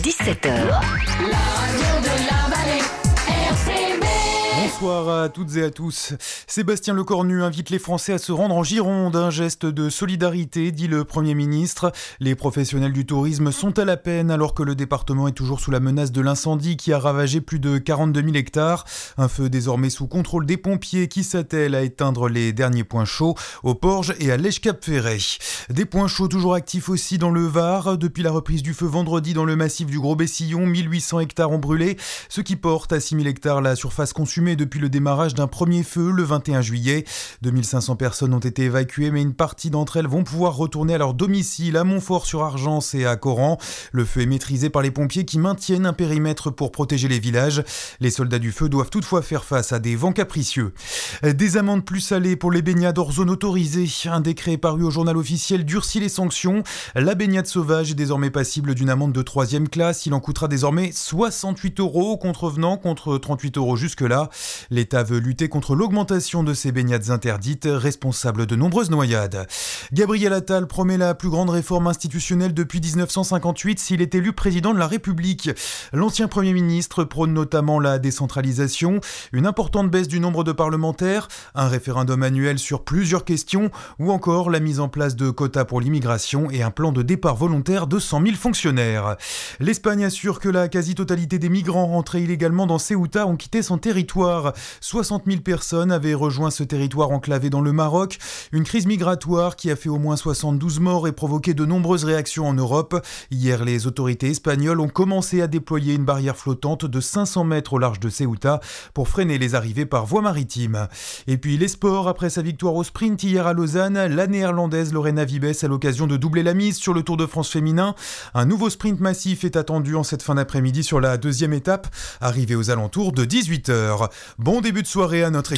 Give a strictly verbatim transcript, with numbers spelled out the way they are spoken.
dix-sept heures. Bonsoir à toutes et à tous. Sébastien Lecornu invite les Français à se rendre en Gironde, un geste de solidarité, dit le Premier ministre. Les professionnels du tourisme sont à la peine alors que le département est toujours sous la menace de l'incendie qui a ravagé plus de quarante-deux mille hectares. Un feu désormais sous contrôle des pompiers qui s'attellent à éteindre les derniers points chauds au Porge et à Lèche-Cap-Ferret. Des points chauds toujours actifs aussi dans le Var. Depuis la reprise du feu vendredi dans le massif du Gros-Bessillon, mille huit cents hectares ont brûlé, ce qui porte à six mille hectares la surface consumée depuis le démarrage d'un premier feu le vingt et un juillet. deux mille cinq cents personnes ont été évacuées, mais une partie d'entre elles vont pouvoir retourner à leur domicile à Montfort-sur-Argence et à Coran. Le feu est maîtrisé par les pompiers qui maintiennent un périmètre pour protéger les villages. Les soldats du feu doivent toutefois faire face à des vents capricieux. Des amendes plus salées pour les baignades hors zone autorisée. Un décret paru au journal officiel durcit les sanctions. La baignade sauvage est désormais passible d'une amende de troisième classe. Il en coûtera désormais soixante-huit euros aux contrevenants contre trente-huit euros jusque-là. L'État veut lutter contre l'augmentation de ces baignades interdites, responsables de nombreuses noyades. Gabriel Attal promet la plus grande réforme institutionnelle depuis dix-neuf cent cinquante-huit s'il est élu président de la République. L'ancien Premier ministre prône notamment la décentralisation, une importante baisse du nombre de parlementaires, un référendum annuel sur plusieurs questions ou encore la mise en place de quotas pour l'immigration et un plan de départ volontaire de cent mille fonctionnaires. L'Espagne assure que la quasi-totalité des migrants rentrés illégalement dans Ceuta ont quitté son territoire. soixante mille personnes avaient rejoint ce territoire enclavé dans le Maroc. Une crise migratoire qui a fait au moins soixante-douze morts et provoqué de nombreuses réactions en Europe. Hier, les autorités espagnoles ont commencé à déployer une barrière flottante de cinq cents mètres au large de Ceuta pour freiner les arrivées par voie maritime. Et puis les sports, après sa victoire au sprint hier à Lausanne, la néerlandaise Lorena Wiebes a l'occasion de doubler la mise sur le Tour de France féminin. Un nouveau sprint massif est attendu en cette fin d'après-midi sur la deuxième étape, arrivée aux alentours de dix-huit heures. Bon début de soirée à notre équipe.